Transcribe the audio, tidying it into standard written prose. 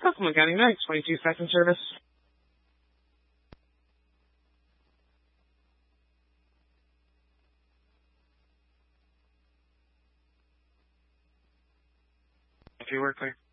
Cumberland County Night, 22-second service. If you were clear.